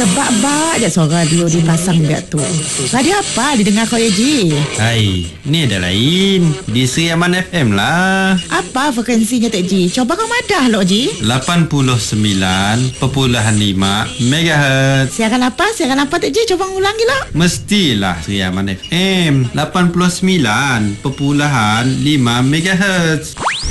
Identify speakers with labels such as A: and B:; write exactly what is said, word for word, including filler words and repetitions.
A: Tebak-bak je suara dia dipasang dia tu. Radio apa didengar kau ya Ji?
B: Hai, ni ada lain. Di Sri Aman F M lah.
A: Apa frekuensinya Tok Ji? Coba kau madah lo Ji.
B: lapan puluh sembilan perpuluhan lima megahertz.
A: Siaran apa? Siaran apa Tok Ji? Coba ulangi lo.
B: Mestilah Sri Aman F M lapan puluh sembilan perpuluhan lima megahertz.